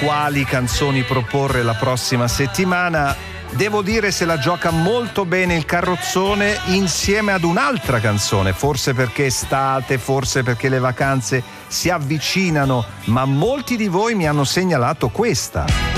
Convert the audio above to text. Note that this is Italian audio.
quali canzoni proporre la prossima settimana. Devo dire, se la gioca molto bene il carrozzone insieme ad un'altra canzone, forse perché è estate, forse perché le vacanze si avvicinano, ma molti di voi mi hanno segnalato questa.